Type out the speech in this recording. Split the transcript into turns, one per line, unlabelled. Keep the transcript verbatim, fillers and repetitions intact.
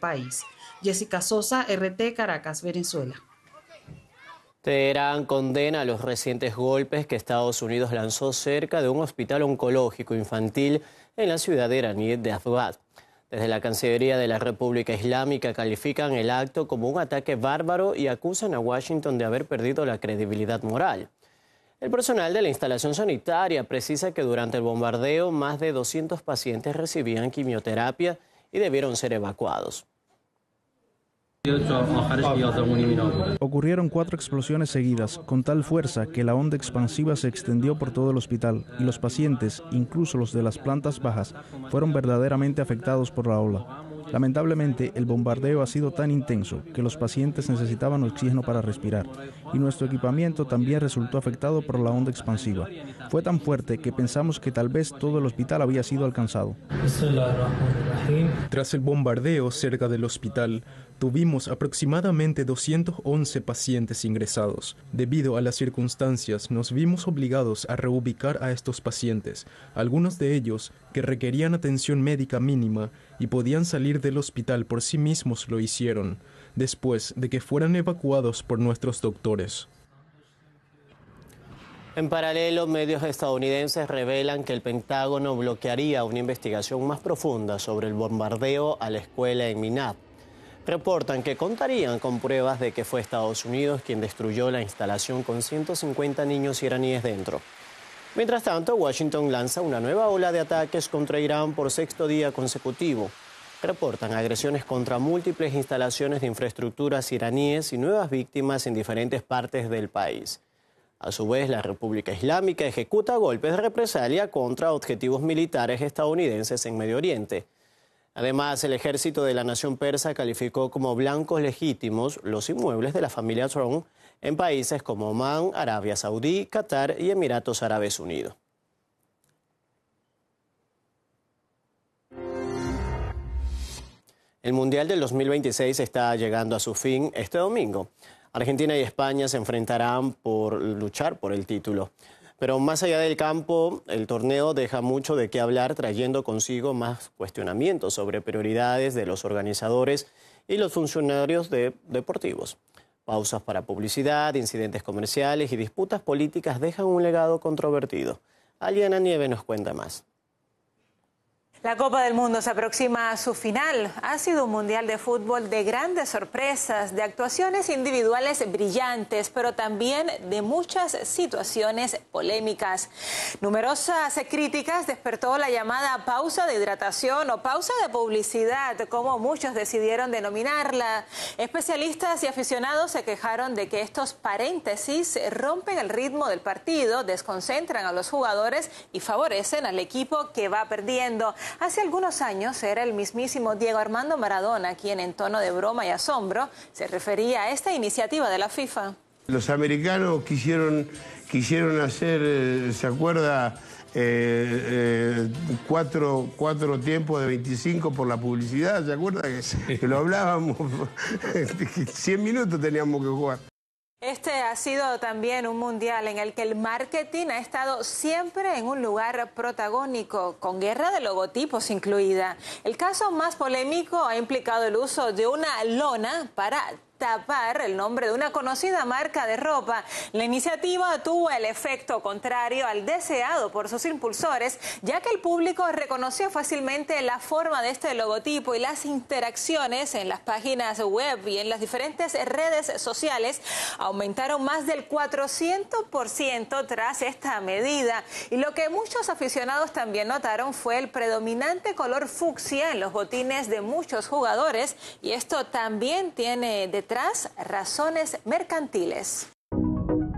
país. Jessica Sosa, R T, Caracas, Venezuela.
Teherán condena los recientes golpes que Estados Unidos lanzó cerca de un hospital oncológico infantil en la ciudad iraní de Afghan. Desde la Cancillería de la República Islámica califican el acto como un ataque bárbaro y acusan a Washington de haber perdido la credibilidad moral. El personal de la instalación sanitaria precisa que durante el bombardeo más de doscientos pacientes recibían quimioterapia y debieron ser evacuados.
Ocurrieron cuatro explosiones seguidas, con tal fuerza que la onda expansiva se extendió por todo el hospital y los pacientes, incluso los de las plantas bajas, fueron verdaderamente afectados por la ola. Lamentablemente, el bombardeo ha sido tan intenso que los pacientes necesitaban oxígeno para respirar y nuestro equipamiento también resultó afectado por la onda expansiva. Fue tan fuerte que pensamos que tal vez todo el hospital había sido alcanzado.
Tras el bombardeo cerca del hospital, tuvimos aproximadamente doscientos once pacientes ingresados. Debido a las circunstancias, nos vimos obligados a reubicar a estos pacientes, algunos de ellos que requerían atención médica mínima y podían salir del hospital por sí mismos lo hicieron, después de que fueran evacuados por nuestros doctores.
En paralelo, medios estadounidenses revelan que el Pentágono bloquearía una investigación más profunda sobre el bombardeo a la escuela en Minab. Reportan que contarían con pruebas de que fue Estados Unidos quien destruyó la instalación con ciento cincuenta niños iraníes dentro. Mientras tanto, Washington lanza una nueva ola de ataques contra Irán por sexto día consecutivo. Reportan agresiones contra múltiples instalaciones de infraestructuras iraníes y nuevas víctimas en diferentes partes del país. A su vez, la República Islámica ejecuta golpes de represalia contra objetivos militares estadounidenses en Medio Oriente. Además, el ejército de la nación persa calificó como blancos legítimos los inmuebles de la familia Trump en países como Omán, Arabia Saudí, Qatar y Emiratos Árabes Unidos. El Mundial del dos mil veintiséis está llegando a su fin este domingo. Argentina y España se enfrentarán por luchar por el título. Pero más allá del campo, el torneo deja mucho de qué hablar, trayendo consigo más cuestionamientos sobre prioridades de los organizadores y los funcionarios de deportivos. Pausas para publicidad, incidentes comerciales y disputas políticas dejan un legado controvertido. Aliana Nieve nos cuenta más.
La Copa del Mundo se aproxima a su final. Ha sido un mundial de fútbol de grandes sorpresas, de actuaciones individuales brillantes, pero también de muchas situaciones polémicas. Numerosas críticas despertó la llamada pausa de hidratación o pausa de publicidad, como muchos decidieron denominarla. Especialistas y aficionados se quejaron de que estos paréntesis rompen el ritmo del partido, desconcentran a los jugadores y favorecen al equipo que va perdiendo. Hace algunos años era el mismísimo Diego Armando Maradona quien en tono de broma y asombro se refería a esta iniciativa de la FIFA.
Los americanos quisieron, quisieron hacer, ¿se acuerda? Eh, eh, cuatro, cuatro tiempos de veinticinco por la publicidad, ¿se acuerda? Que, sí. que lo hablábamos, cien minutos teníamos que jugar.
Este ha sido también un mundial en el que el marketing ha estado siempre en un lugar protagónico, con guerra de logotipos incluida. El caso más polémico ha implicado el uso de una lona para tapar el nombre de una conocida marca de ropa. La iniciativa tuvo el efecto contrario al deseado por sus impulsores, ya que el público reconoció fácilmente la forma de este logotipo y las interacciones en las páginas web y en las diferentes redes sociales aumentaron más del cuatrocientos por ciento tras esta medida. Y lo que muchos aficionados también notaron fue el predominante color fucsia en los botines de muchos jugadores, y esto también tiene detrás razones mercantiles.